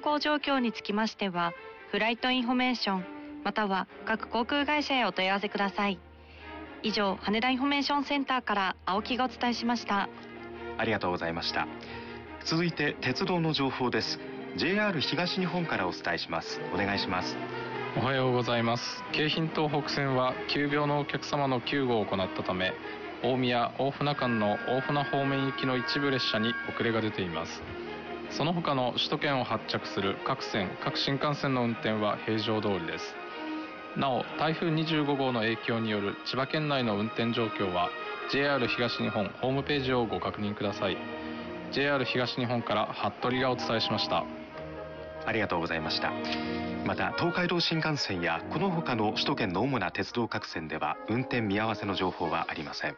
航状況につきましてはフライトインフォメーションまたは各航空会社へお問い合わせください。以上、羽田インフォメーションセンターから青木がお伝えしました。 ありがとうございました。続いて鉄道の情報です。 JR 東日本からお伝えします。お願いします。 おはようございます。京浜東北線は急病のお客様の救護を行ったため、大宮大船間の大船方面行きの一部列車に遅れが出ています。その他の首都圏を発着する各線各新幹線の運転は平常通りです。なお、台風25号の影響による千葉県内の運転状況は JR 東日本ホームページをご確認ください。 JR 東日本から服部がお伝えしました。 ありがとうございました。また東海道新幹線やこの他の首都圏の主な鉄道各線では運転見合わせの情報はありません。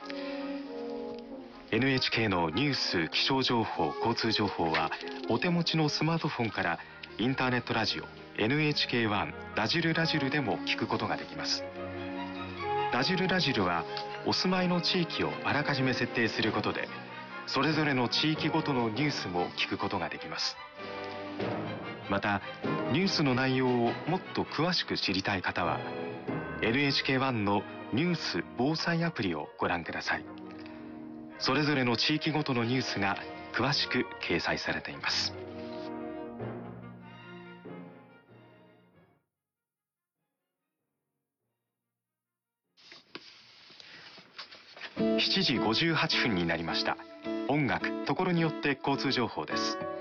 NHK のニュース、気象情報、交通情報はお手持ちのスマートフォンからインターネットラジオ NHK1 ラジルラジルでも聞くことができます。ラジルラジルはお住まいの地域をあらかじめ設定することでそれぞれの地域ごとのニュースも聞くことができます。またニュースの内容をもっと詳しく知りたい方は NHK1 のニュース防災アプリをご覧ください。それぞれの地域ごとのニュースが詳しく掲載されています。7時58分になりました。音楽、ところによって交通情報です。